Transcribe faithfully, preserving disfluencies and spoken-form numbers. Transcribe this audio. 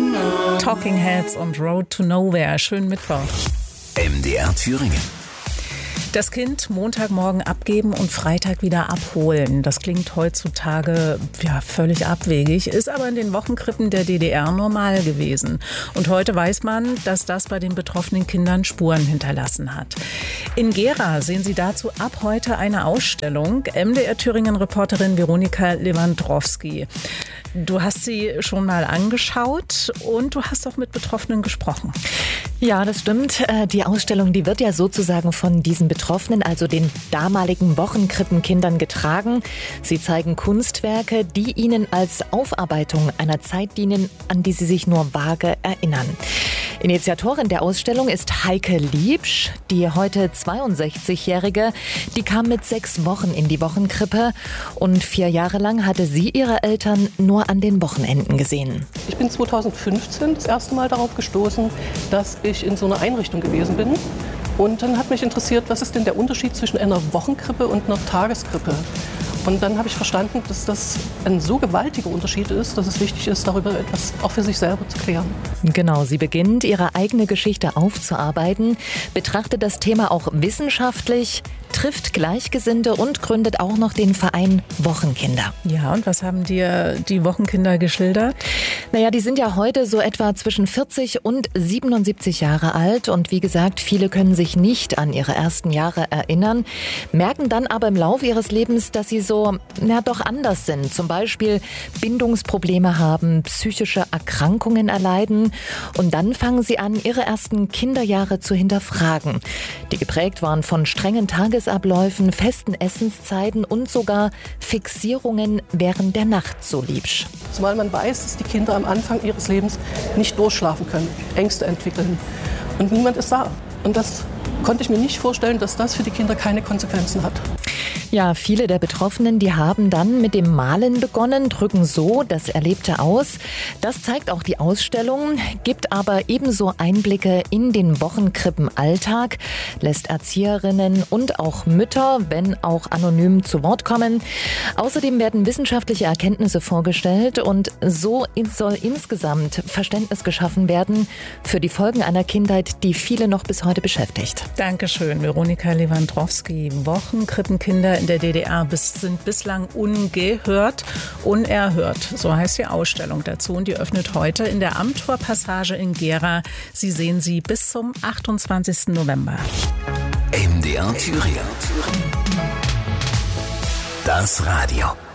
Talking Heads und Road to Nowhere. Schönen Mittwoch. M D R Thüringen. Das Kind Montagmorgen abgeben und Freitag wieder abholen. Das klingt heutzutage ja völlig abwegig, ist aber in den Wochenkrippen der D D R normal gewesen. Und heute weiß man, dass das bei den betroffenen Kindern Spuren hinterlassen hat. In Gera sehen Sie dazu ab heute eine Ausstellung. M D R Thüringen-Reporterin Veronika Lewandrowski. Du hast sie schon mal angeschaut und du hast auch mit Betroffenen gesprochen. Ja, das stimmt. Die Ausstellung, die wird ja sozusagen von diesen Betroffenen, also den damaligen Wochenkrippenkindern, getragen. Sie zeigen Kunstwerke, die ihnen als Aufarbeitung einer Zeit dienen, an die sie sich nur vage erinnern. Initiatorin der Ausstellung ist Heike Liebsch, die heute zweiundsechzigjährige. Die kam mit sechs Wochen in die Wochenkrippe und vier Jahre lang hatte sie ihre Eltern nur an den Wochenenden gesehen. Ich bin zweitausendfünfzehn das erste Mal darauf gestoßen, dass ich in so einer Einrichtung gewesen bin. Und dann hat mich interessiert, was ist denn der Unterschied zwischen einer Wochenkrippe und einer Tageskrippe? Und dann habe ich verstanden, dass das ein so gewaltiger Unterschied ist, dass es wichtig ist, darüber etwas auch für sich selber zu klären. Genau, sie beginnt, ihre eigene Geschichte aufzuarbeiten, betrachtet das Thema auch wissenschaftlich, trifft Gleichgesinnte und gründet auch noch den Verein Wochenkinder. Ja, und was haben dir die Wochenkinder geschildert? Naja, die sind ja heute so etwa zwischen vierzig und siebenundsiebzig Jahre alt und wie gesagt, viele können sich nicht an ihre ersten Jahre erinnern, merken dann aber im Laufe ihres Lebens, dass sie so, na doch anders sind. Zum Beispiel Bindungsprobleme haben, psychische Erkrankungen erleiden und dann fangen sie an, ihre ersten Kinderjahre zu hinterfragen, die geprägt waren von strengen Tagesabläufen, festen Essenszeiten und sogar Fixierungen während der Nacht, so Liebsch. Zumal man weiß, dass die Kinder am Anfang ihres Lebens nicht durchschlafen können, Ängste entwickeln und niemand ist da. Und das konnte ich mir nicht vorstellen, dass das für die Kinder keine Konsequenzen hat. Ja, viele der Betroffenen, die haben dann mit dem Malen begonnen, drücken so das Erlebte aus. Das zeigt auch die Ausstellung, gibt aber ebenso Einblicke in den Wochenkrippenalltag, lässt Erzieherinnen und auch Mütter, wenn auch anonym, zu Wort kommen. Außerdem werden wissenschaftliche Erkenntnisse vorgestellt und so soll insgesamt Verständnis geschaffen werden für die Folgen einer Kindheit, die viele noch bis heute beschäftigt. Dankeschön, Veronika Lewandrowski. Wochenkrippenkinder in der D D R sind bislang ungehört, unerhört. So heißt die Ausstellung dazu und die öffnet heute in der Amthor-Passage in Gera. Sie sehen sie bis zum achtundzwanzigsten November. M D R Thüringen. Das Radio.